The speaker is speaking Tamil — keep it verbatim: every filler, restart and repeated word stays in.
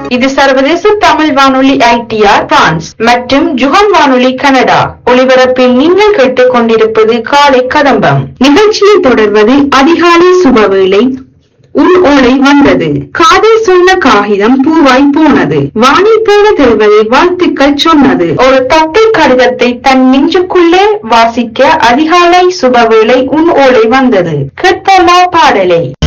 இது சர்வதேச தமிழ் வானொலி ஐடிஆர் பிரான்ஸ் மற்றும் ஜுகம் வானொலி கனடா ஒளிபரப்பில் நீங்கள் கேட்டுக் கொண்டிருப்பது காலை கதம்பம் நிகழ்ச்சியில் தொடர்வது அதிகாலை சுபவேளை. உன் ஓலை வந்தது, காதில் சொன்ன காகிதம் பூவாய் போனது, வானில் போன தேவதை வாழ்த்துக்கள் சொன்னது. ஒரு தத்தை கடிதத்தை தன் நெஞ்சுக்குள்ளே வாசிக்க அதிகாலை சுபவேளை உன் ஓலை வந்தது. கேட்போமா பாடலை?